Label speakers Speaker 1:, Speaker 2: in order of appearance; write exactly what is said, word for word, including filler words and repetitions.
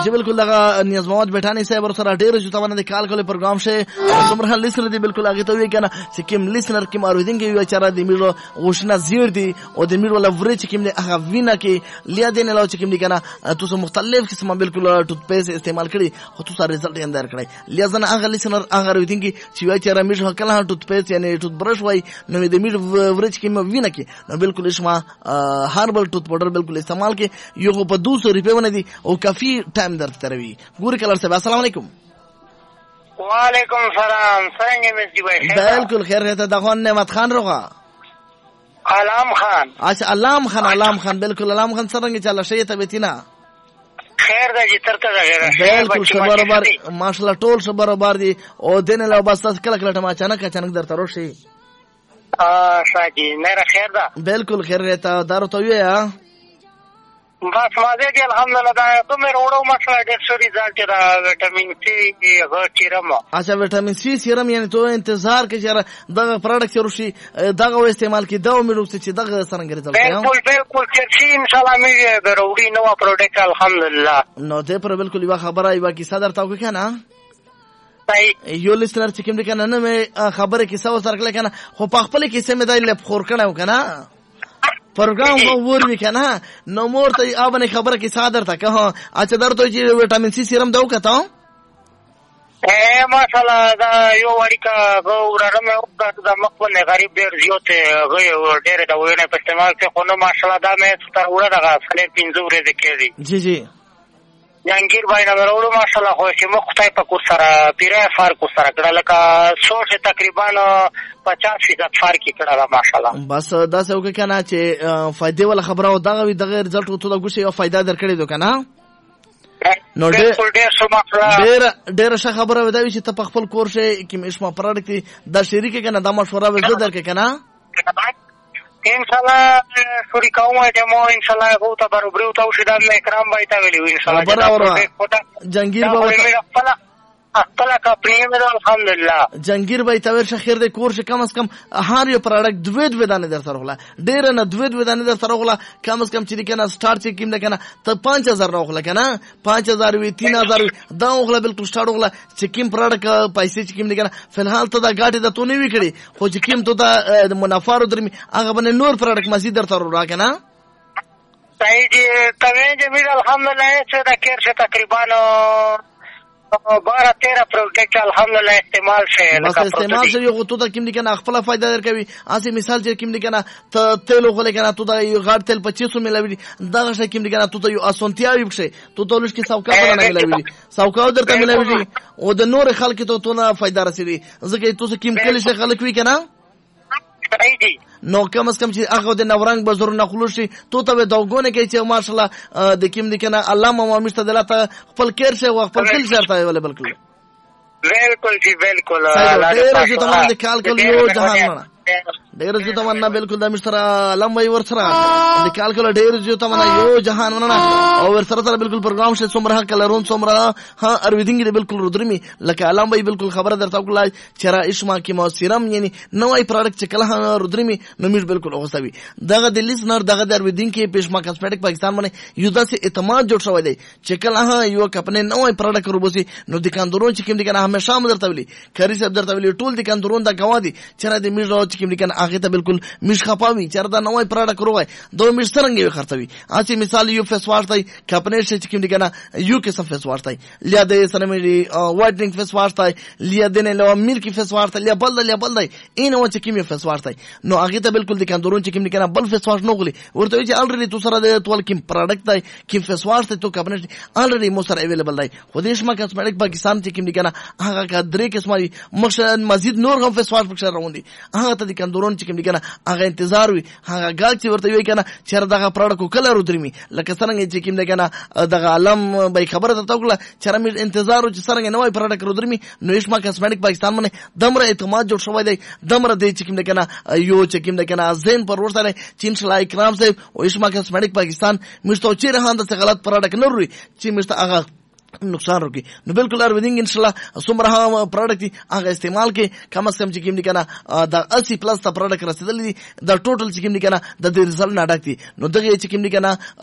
Speaker 1: چې بالکل دغه نیاز محمد بټانی صاحب ور سره ډیر چې تمنه د کال کول پروګرام شه څومره لیسنر دی بالکل هغه ته وی کنه چې کوم لیسنر کوم اوریدونکو یو چاره دی میرو غوښنه زیر دی او د میرو لوري چې کوم هغه وینا کې لیا دین له چې کوم دی کنه تاسو مختلف قسمه بالکل ټوت پیس استعمال کړي خو تاسو رزلټ یې اندر کړی لیا ځنه هغه لیسنر هغه اوریدونکو چې وی چاره میرو کله ټوت پیس یعنی ټوت برش وای نو د میرو ورچ کې مو وینا کې نو بالکل اسما هاربل ټوت پاوډر بالکل استعمال کې یو په دو سو روپے باندې دي او کافی ټایم درته تروي ګور کلر صاحب السلام علیکم
Speaker 2: وعلیکم السلام څنګه مې دی وای
Speaker 1: بالکل خیر ہے دغه نعمت خان روغا
Speaker 2: علام خان
Speaker 1: اچھا علام خان علام خان بالکل علام خان څنګه چاله شي ته بیتینا
Speaker 2: خیر دا چې ترته دا
Speaker 1: بالکل صبر بار ماشاءالله ټول صبر بار دي او دین له بس کله کله ټما اچانک اچانک درته روشي
Speaker 2: ا شاجي نه خیر دا
Speaker 1: بالکل خیر ہے ته دارو ته ویا
Speaker 2: بس مازه دې الحمدلله دا کومه وروړو مسله ډېر څه ريزلټ را وټامین سي هغه سیرم
Speaker 1: اچھا وټامین سي سیرم یعنی تو انتظار کې چې دغه پروډکټ شروع شي دغه استعمال کې دا امید وکړي چې دغه څنګه ريزلټ
Speaker 2: راځي بالکل بالکل چې ان شاء الله مې وروړي نو پروډکټ الحمدلله
Speaker 1: نو ته پر بالکل یو خبره یو کی صدر تاو کنه یو لسنر چې کوم کنه نه مې خبره کې څو سره کله کنه خو په خپل کې سمې دای لپ خور کړه کنه پروګرام مو ور وکنه نو مور ته اوبنه خبره کې صادر تا که اچھا درته چې وټامین سي سیرم دا وکړه
Speaker 2: اے ماشاءالله دا یو وړیکا ګورم او دا مخونه غریب ډیر زیات غو ډیر دا وینه په استعمال کې خو نو ماشاءالله دا مې تر وړه دغه خلک پینځه ورځې کېږي
Speaker 1: جی جی
Speaker 2: جنگیر بای نه ورو ماشاءالله خو چې مخ ته په کور سره پیره فرق سره کړه لکه څو تقریبا پچاس فیصد فرق کړه ماشاءالله
Speaker 1: بس دا څه وکړه کنه چې فائدې ولا خبره او دغه وی دغه رزلټ وته د ګوشه یو فائدہ درکړي دو کنه نو ډېر ډېر ښه خبره ودا چې ته په خپل کور شي کې مشما پروډکټ د شریک کنه د مشوره وزه درکې کنه
Speaker 2: ان شاء الله شوري کوم چې مو ان شاء الله غو ته برابر او ته شیدان اکرام بایته ویلو ان شاء الله
Speaker 1: برابر جنگیر بابا
Speaker 2: خپل کا پریم الحمدلله
Speaker 1: جنگیر بای تاور شخیر د کور ش کم از کم هر یو پروډکټ دوی دوی دانه در سره غلا ډیر نه دوی دوی دانه در سره غلا کم از کم چې کنه سٹارټ چې کیم نه کنه ته پنځه هزار نه غلا کنه پنځه هزار وی تین هزار دا غلا بالکل سٹارټ غلا چې کیم پروډکټ پیسې چې کیم نه کنه فلحال ته دا غاټه د تو نه وی کړي خو چې کیم ته دا منافع ورو درمي هغه باندې نور پروډکټ مزید در سره را کنه
Speaker 2: صحیح دي ته جميل الحمدلله چې دا کیر شه تقریبا بارہ تیرہ پروډکټ الحمدلله استعمال شه
Speaker 1: بس استعمال شه یو تو ته کیم دي کنه خپل فائدہ درکوي اسی مثال چې کیم دي کنه ته تیل غل کنه تو دا یو غاټ تیل پچیس سو ملوي دا شه کیم دي کنه تو ته یو اسونتیا یو شه تو ته لږ کې سوکا نه ملوي سوکا درته ملوي او د نور خلک ته تو نه فائدہ رسېږي ځکه تو کیم کله شه خلک وی کنه
Speaker 2: صحیح دي
Speaker 1: نو کم از کم چې هغه د نورنګ بزور نه خلوشي تو ته داوګونه کوي چې ماشاءالله د کیم دي کنه الله مو مشته دلته خپل کیر شه او خپل کل شرط ویل بالکل
Speaker 2: بالکل جی بالکل
Speaker 1: ډیر چې تمام د کال کل یو جهان ډیر چې تمنا بالکل د مستر لمبي ورسره د کال کل ډیر چې تمنا یو جهان ونه او ورسره سره بالکل پروګرام شه څومره کلرون څومره ها ارویدنګ بالکل رودرمي لکه لمبي بالکل خبره درته وکړه چې را اسما کې مو سیرم یعنی نوې پروډکټ چې کله رودرمي نو میر بالکل اوسوي دغه د لیسنر دغه د ارویدنګ کې پېشما کاسمیټک پاکستان باندې یو داسې اعتماد جوړ شوی دی چې کله یو کپنه نوې پروډکټ روبسي نو د کاندورون چې کوم دي کنه همیشه درته ویلي کری صاحب درته ویلي ټول د کاندورون د گوادي چې را د میر چې کوم دي کنه هغه ته بالکل مش خپاوي چې دا نوې پروډکټ روای دوه مش څنګه خرڅوي اسی مثال یو فیس واش دی کپنه چې کوم دي کنه یو کې سم فیس واش دی لیا د سره مې وایټنینګ فیس واش دی لیا د نه لو ملکی فیس واش دی لیا بل لیا بل دی اینو چې کوم فیس واش دی نو هغه ته بالکل د کاندورون چې کوم دي کنه بل فیس واش نه غلي ورته چې الریډي تو سره د ټول کوم پروډکټ دی کوم فیس واش ته تو کپنه الریډي مو سره اویلیبل دی خو د اسما کاسمیټک پاکستان چې کوم دي کنه هغه کا درې قسمه مخ مزید نور هم فیس واش پکښه روندي هغه ته د کاندورون چې کوم دي کنه هغه انتظار وي هغه ګال چې ورته وی کنه چې دغه پروډکټ کله رودرمي لکه څنګه چې کوم دي کنه دغه عالم به خبره ته وکړه چې رمې انتظار چې څنګه نوې پروډکټ رودرمي نو اسما کاسمیټک پاکستان باندې دمره اعتماد جوړ شوی دی دمره دی چې کوم دي کنه یو چې کوم دي کنه زین پر ورسره چې ان شاء الله اکرام صاحب او اسما کاسمیټک پاکستان مشته چې رهاند څه غلط پروډکټ نه وروي چې مشته هغه نقصان روکی نو بالکل ارویدنګ ان شاء الله سمره هم پروډکټ هغه استعمال کې کم از کم چې کوم دي کنه د اسی پلس تا پروډکټ رسیدلی دي د ټوټل چې کوم دي کنه د دې رزلټ نه ډاکتي نو دغه چې کوم دي کنه